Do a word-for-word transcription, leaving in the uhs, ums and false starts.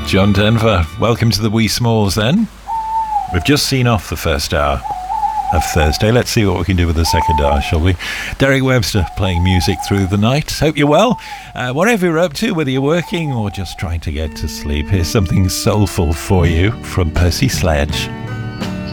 John Denver, welcome to the Wee Smalls then. We've just seen off the first hour of Thursday. Let's see what we can do with the second hour, shall we? Derek Webster playing music through the night. Hope you're well. Uh, whatever you're up to, whether you're working or just trying to get to sleep, here's something soulful for you from Percy Sledge.